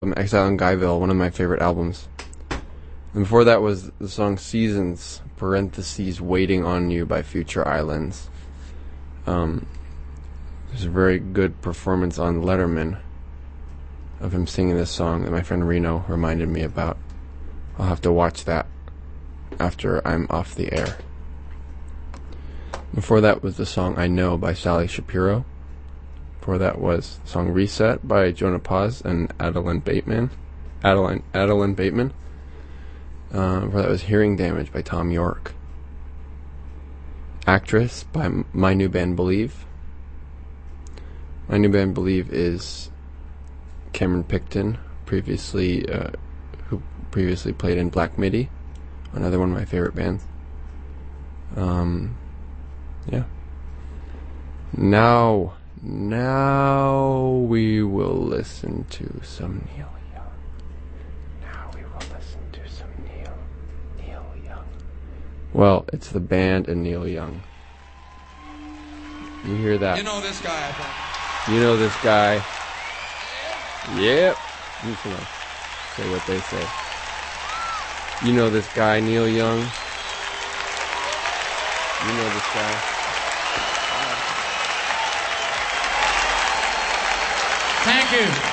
from Exile in Guyville, one of my favorite albums. And before that was the song Seasons, parentheses, Waiting on You by Future Islands. There's a very good performance on Letterman of him singing this song that my friend Reno reminded me about. I'll have to watch that after I'm off the air. Before that was the song I Know by Sally Shapiro. Before that was the song Reset by Jonah Paz and Adeline Bateman. Before that was Hearing Damage by Tom York. Actress by My New Band Believe. My New Band Believe is Cameron Picton, who previously played in Black Midi, another one of my favorite bands. Yeah. Now we will listen to some Neil Young. Neil Young. Well, it's the band and Neil Young. You hear that? You know this guy, I think. You know this guy. Yep. I'm just gonna say what they say. You know this guy, Neil Young. You know this guy. Thank you.